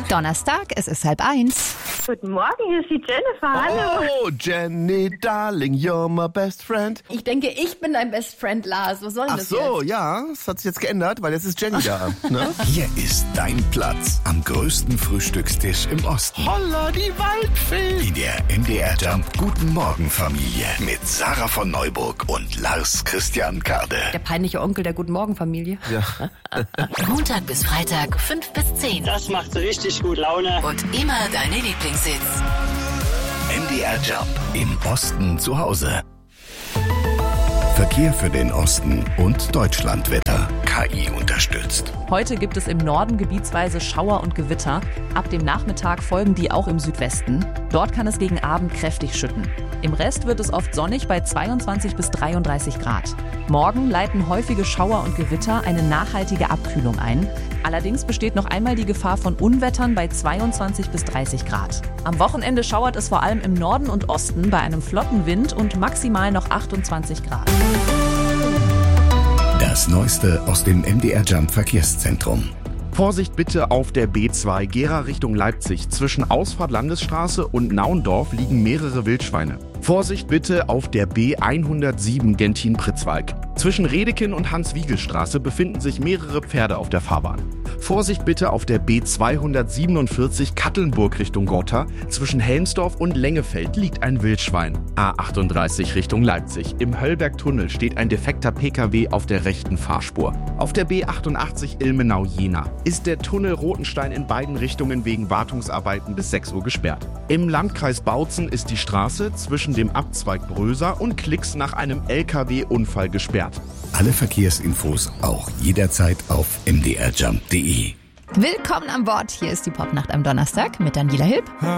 Donnerstag, es ist 12:30. Guten Morgen, hier ist die Jennifer. Hallo. Oh, Jenny, darling, you're my best friend. Ich denke, ich bin dein Best Friend, Lars. Was soll denn Ach das so, jetzt? ja, das hat sich jetzt geändert, weil jetzt ist Jenny da. Ne? Hier ist dein Platz am größten Frühstückstisch im Osten. Holla, die Waldfee. In der MDR Jump Guten Morgen Familie mit Sarah von Neuburg und Lars Christian Kade. Der peinliche Onkel der Guten Morgen Familie. Ja. Montag bis Freitag 5 bis 10. Das macht so richtig gut Laune. Und immer deine Lieblingshits. MDR Jump im Osten zu Hause. Verkehr für den Osten und Deutschlandwetter. KI unterstützt. Heute gibt es im Norden gebietsweise Schauer und Gewitter. Ab dem Nachmittag folgen die auch im Südwesten. Dort kann es gegen Abend kräftig schütten. Im Rest wird es oft sonnig bei 22 bis 33 Grad. Morgen leiten häufige Schauer und Gewitter eine nachhaltige Abkühlung ein. Allerdings besteht noch einmal die Gefahr von Unwettern bei 22 bis 30 Grad. Am Wochenende schauert es vor allem im Norden und Osten bei einem flotten Wind und maximal noch 28 Grad. Das Neueste aus dem MDR Jump Verkehrszentrum. Vorsicht bitte auf der B2 Gera Richtung Leipzig. Zwischen Ausfahrt Landesstraße und Naundorf liegen mehrere Wildschweine. Vorsicht bitte auf der B107 Gentin-Pritzwalk. Zwischen Redeken und Hans-Wiegel-Straße befinden sich mehrere Pferde auf der Fahrbahn. Vorsicht bitte auf der B247 Kattelnburg Richtung Gotha. Zwischen Helmsdorf und Lengefeld liegt ein Wildschwein. A38 Richtung Leipzig. Im Höllbergtunnel steht ein defekter PKW auf der rechten Fahrspur. Auf der B88 Ilmenau-Jena ist der Tunnel Rotenstein in beiden Richtungen wegen Wartungsarbeiten bis 6 Uhr gesperrt. Im Landkreis Bautzen ist die Straße zwischen dem Abzweig Bröser und Klix nach einem LKW-Unfall gesperrt. Alle Verkehrsinfos auch jederzeit auf mdrjump.de. Willkommen an Bord. Hier ist die Popnacht am Donnerstag mit Daniela Hilb.